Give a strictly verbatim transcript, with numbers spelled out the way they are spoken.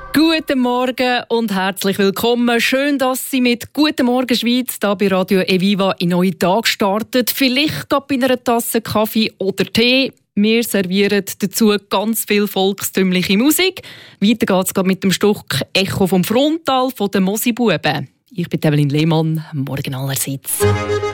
Guten Morgen und herzlich willkommen. Schön, dass Sie mit «Guten Morgen Schweiz» hier bei Radio Eviva in neuen Tag starten. Vielleicht gerade bei einer Tasse Kaffee oder Tee. Wir servieren dazu ganz viel volkstümliche Musik. Weiter geht es mit dem Stück «Echo vom Frontal» von den Mosibuben. Ich bin Evelyn Lehmann. Morgen allerseits.